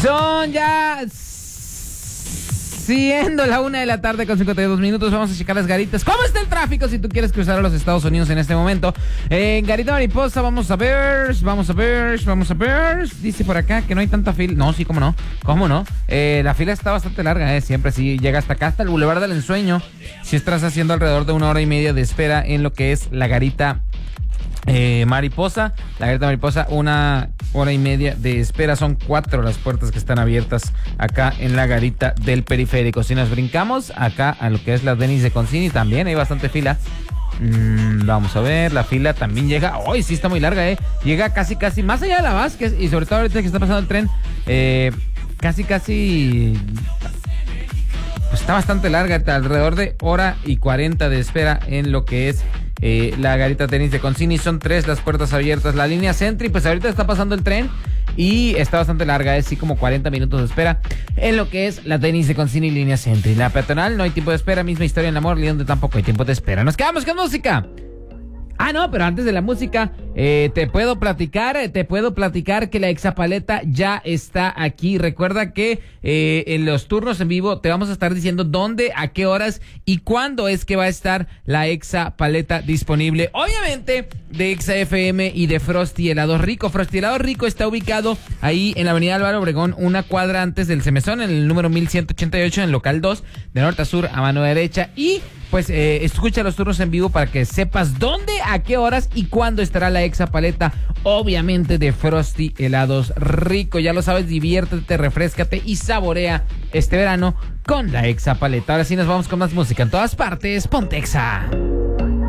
Son ya siendo la 1:52 p.m. Vamos a checar las garitas. ¿Cómo está el tráfico si tú quieres cruzar a los Estados Unidos en este momento? En Garita Mariposa, vamos a ver. Dice por acá que no hay tanta fila. No, sí, cómo no. La fila está bastante larga, siempre sí llega hasta acá, hasta el Boulevard del Ensueño. Si estás haciendo alrededor de 1 hora y media de espera en lo que es la Garita Mariposa. La Garita Mariposa, 1 hora y media de espera. Son 4 las puertas que están abiertas acá en la Garita del Periférico. Si nos brincamos acá a lo que es la Denis de Concini, también hay bastante fila. Vamos a ver, la fila también llega. Hoy sí está muy larga, llega casi más allá de la Vázquez. Y sobre todo ahorita que está pasando el tren, casi pues está bastante larga, alrededor de 1:40 de espera en lo que es la Garita Tenis de Concini. Son 3 las puertas abiertas. La línea Sentry, pues ahorita está pasando el tren y está bastante larga, sí, como 40 minutos de espera en lo que es la Tenis de Concini, línea Sentry. La peatonal no hay tiempo de espera, misma historia en Amor, donde tampoco hay tiempo de espera. Nos quedamos con música. No, pero antes de la música, te puedo platicar que la Exapaleta ya está aquí. Recuerda que en los turnos en vivo te vamos a estar diciendo dónde, a qué horas y cuándo es que va a estar la Exapaleta disponible. Obviamente de Exa FM y de Frosty Helado Rico. Frosty Helado Rico está ubicado ahí en la avenida Álvaro Obregón, 1 cuadra antes del Semezón, en el número 1188, en el local 2, de norte a sur, a mano derecha. Y pues escucha los turnos en vivo para que sepas dónde, a qué horas y cuándo estará la Exapaleta, obviamente de Frosty Helados Rico. Ya lo sabes, diviértete, refréscate y saborea este verano con la Exapaleta. Ahora sí nos vamos con más música en todas partes. Ponte Exa.